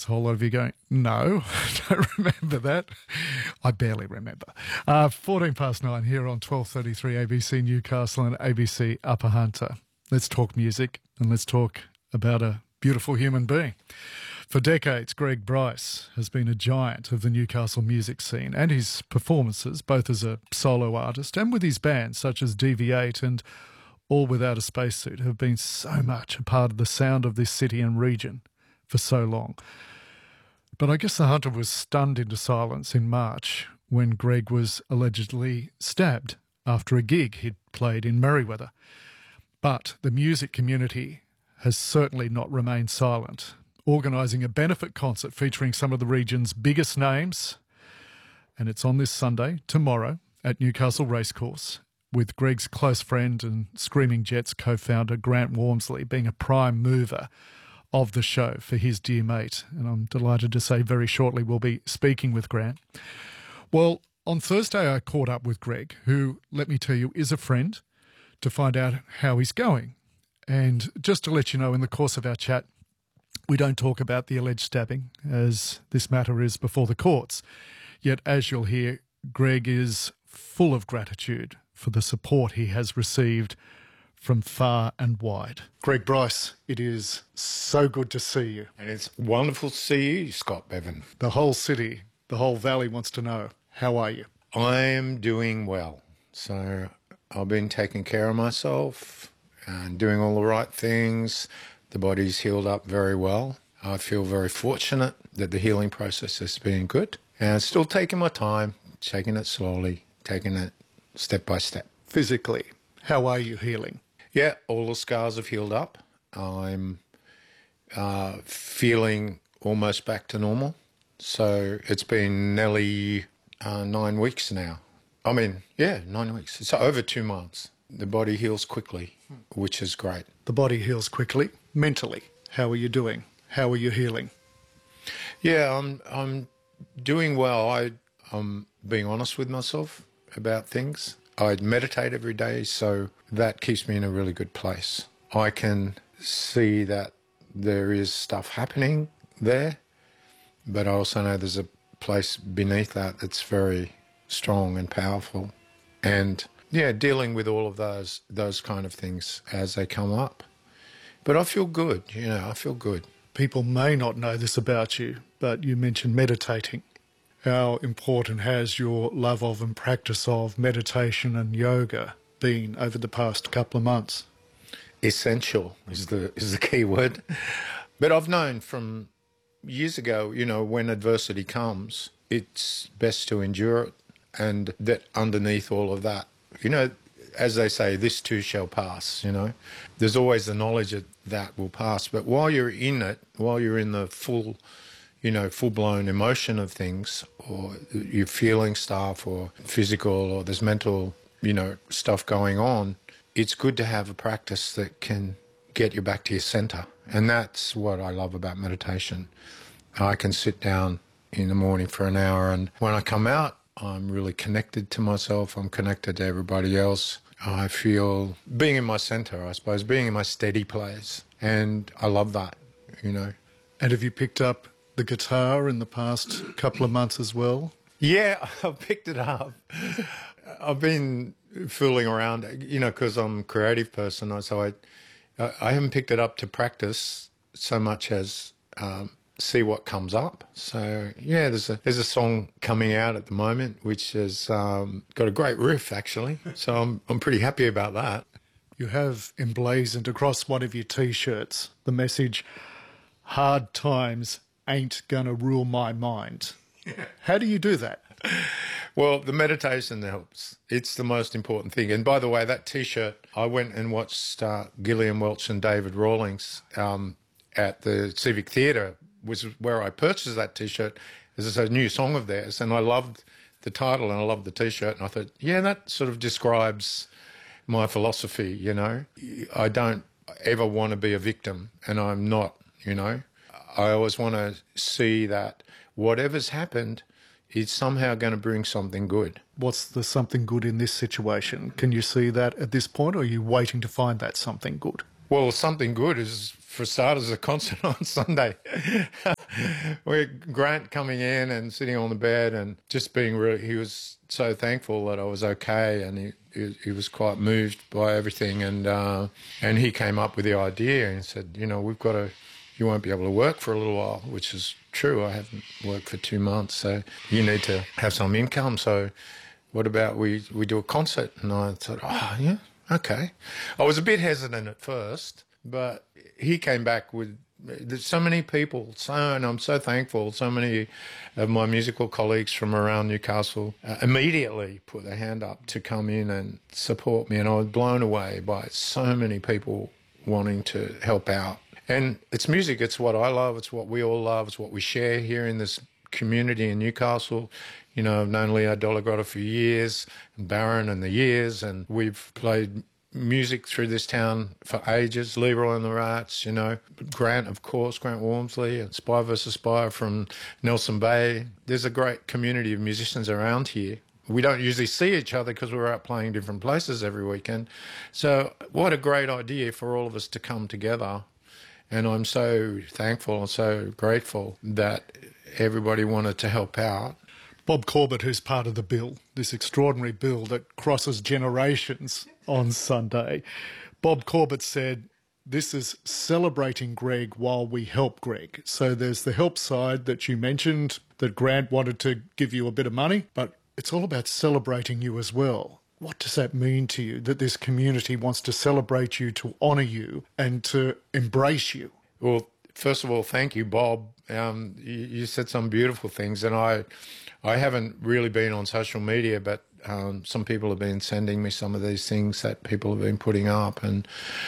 There's a whole lot of you going, no, I don't remember that. I barely remember. 14 past 9 here on 1233 ABC Newcastle and ABC Upper Hunter. Let's talk music and let's talk about a beautiful human being. For decades, Greg Bryce has been a giant of the Newcastle music scene, and his performances, both as a solo artist and with his bands such as DV8 and All Without a Spacesuit, have been so much a part of the sound of this city and region for so long. But I guess the Hunter was stunned into silence in March when Greg was allegedly stabbed after a gig he'd played in Merriweather. But the music community has certainly not remained silent, organising a benefit concert featuring some of the region's biggest names. And it's on this Sunday, tomorrow, at Newcastle Racecourse, with Greg's close friend and Screaming Jets co-founder Grant Walmsley being a prime mover of the show for his dear mate. And I'm delighted to say very shortly we'll be speaking with Grant. Well, on Thursday I caught up with Greg, who, let me tell you, is a friend, to find out how he's going. And just to let you know, in the course of our chat, we don't talk about the alleged stabbing, as this matter is before the courts. Yet, as you'll hear, Greg is full of gratitude for the support he has received from far and wide. Greg Bryce, it is so good to see you. And it's wonderful to see you, Scott Bevan. The whole city, the whole valley wants to know, how are you? I am doing well. So I've been taking care of myself and doing all the right things. The body's healed up very well. I feel very fortunate that the healing process has been good. And still taking my time, taking it slowly, taking it step by step. Physically, how are you healing? Yeah, all the scars have healed up. I'm feeling almost back to normal. So it's been nearly 9 weeks now. 9 weeks. It's over 2 months. The body heals quickly, which is great. The body heals quickly. Mentally, how are you doing? How are you healing? Yeah, I'm doing well. I'm being honest with myself about things. I meditate every day, so that keeps me in a really good place. I can see that there is stuff happening there, but I also know there's a place beneath that that's very strong and powerful. And yeah, dealing with all of those kind of things as they come up. But I feel good, I feel good. People may not know this about you, but you mentioned meditating. How important has your love of and practice of meditation and yoga been over the past couple of months? Essential is the key word. But I've known from years ago, when adversity comes, it's best to endure it, and that underneath all of that, as they say, this too shall pass, There's always the knowledge that will pass. But while you're in it, while you're in the full-blown emotion of things, or you're feeling stuff, or physical, or there's mental, stuff going on, it's good to have a practice that can get you back to your centre. And that's what I love about meditation. I can sit down in the morning for an hour, and when I come out, I'm really connected to myself. I'm connected to everybody else. I feel being in my centre, I suppose, being in my steady place. And I love that, And have you picked up the guitar in the past couple of months as well? Yeah, I've picked it up. I've been fooling around, because I'm a creative person. So I haven't picked it up to practice so much as see what comes up. So yeah, there's a song coming out at the moment which has got a great riff actually. So I'm pretty happy about that. You have emblazoned across one of your T-shirts the message, "Hard times ain't gonna rule my mind." How do you do that? Well, the meditation helps. It's the most important thing. And by the way, that T-shirt, I went and watched Gillian Welch and David Rawlings at the Civic Theatre, was where I purchased that T-shirt. There's a new song of theirs, and I loved the title and I loved the T-shirt. And I thought, yeah, that sort of describes my philosophy, I don't ever want to be a victim, and I'm not, I always want to see that whatever's happened, it's somehow going to bring something good. What's the something good in this situation? Can you see that at this point, or are you waiting to find that something good? Well, something good is, for starters, a concert on Sunday. we Grant coming in and sitting on the bed and just being really, he was so thankful that I was okay, and he was quite moved by everything, and he came up with the idea and said, you know, you won't be able to work for a little while, which is true. I haven't worked for 2 months, so you need to have some income. So what about we do a concert? And I thought, oh, yeah, okay. I was a bit hesitant at first, but he came back with, there's so many people, and I'm so thankful, so many of my musical colleagues from around Newcastle immediately put their hand up to come in and support me, and I was blown away by so many people wanting to help out. And it's music, it's what I love, it's what we all love, it's what we share here in this community in Newcastle. You know, I've known Leo Delagrotta for years, and Baron and the years, and we've played music through this town for ages. Leroy and the Rats, you know, Grant, of course, Grant Wormsley, and Spy vs. Spy from Nelson Bay. There's a great community of musicians around here. We don't usually see each other because we're out playing different places every weekend. So what a great idea for all of us to come together. And I'm so thankful and so grateful that everybody wanted to help out. Bob Corbett, who's part of the bill, this extraordinary bill that crosses generations on Sunday. Bob Corbett said, this is celebrating Greg while we help Greg. So there's the help side that you mentioned, that Grant wanted to give you a bit of money, but it's all about celebrating you as well. What does that mean to you, that this community wants to celebrate you, to honour you and to embrace you? Well, first of all, thank you, Bob. You said some beautiful things, and I haven't really been on social media, but some people have been sending me some of these things that people have been putting up, and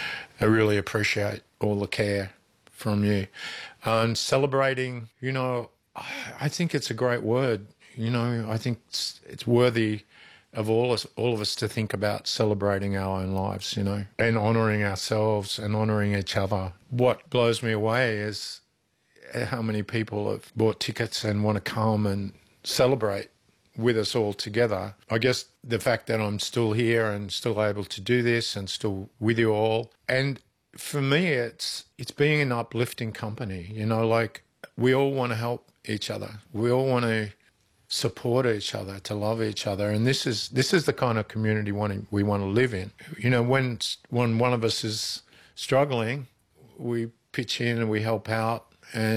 I really appreciate all the care from you. And celebrating, you know, I think it's a great word. You know, I think it's worthy of all of us to think about celebrating our own lives, you know, and honouring ourselves and honouring each other. What blows me away is how many people have bought tickets and want to come and celebrate with us all together. I guess the fact that I'm still here and still able to do this and still with you all. And for me, it's being an uplifting company, you know, like we all want to help each other. We all want to support each other, to love each other. And this is the kind of community we want to live in. You know, when one of us is struggling, we pitch in and we help out,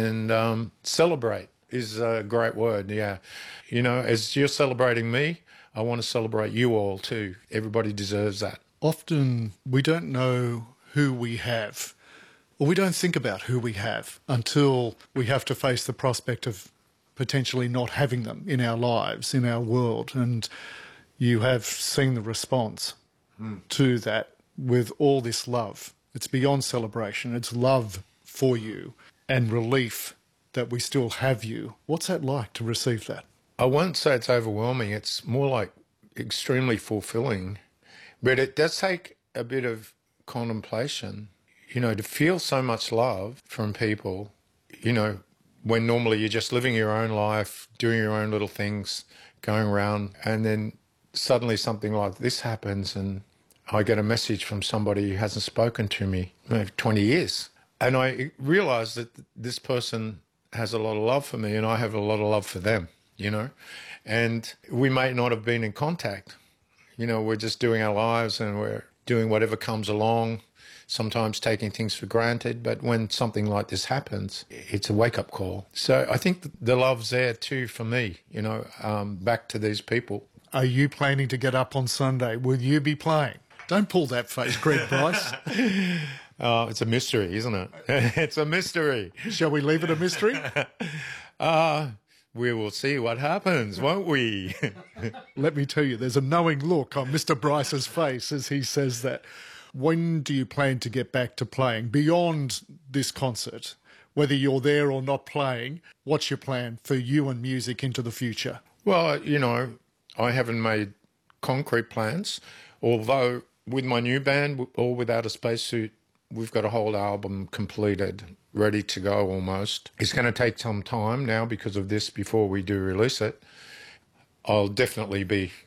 and celebrate is a great word, yeah. You know, as you're celebrating me, I want to celebrate you all too. Everybody deserves that. Often we don't know who we have, or we don't think about who we have until we have to face the prospect of potentially not having them in our lives, in our world. And you have seen the response to that with all this love. It's beyond celebration. It's love for you and relief that we still have you. What's that like to receive that? I won't say it's overwhelming. It's more like extremely fulfilling. But it does take a bit of contemplation, you know, to feel so much love from people, you know, when normally you're just living your own life, doing your own little things, going around, and then suddenly something like this happens and I get a message from somebody who hasn't spoken to me in 20 years. And I realise that this person has a lot of love for me and I have a lot of love for them, you know. And we may not have been in contact. You know, we're just doing our lives and we're doing whatever comes along, sometimes taking things for granted. But when something like this happens, it's a wake-up call. So I think the love's there too for me, you know, back to these people. Are you planning to get up on Sunday? Will you be playing? Don't pull that face, Greg Bryce. It's a mystery, isn't it? It's a mystery. Shall we leave it a mystery? We will see what happens, won't we? Let me tell you, there's a knowing look on Mr. Bryce's face as he says that. When do you plan to get back to playing? Beyond this concert, whether you're there or not playing, what's your plan for you and music into the future? Well, you know, I haven't made concrete plans, although with my new band, All Without a Spacesuit, we've got a whole album completed, ready to go almost. It's going to take some time now because of this before we do release it. I'll definitely be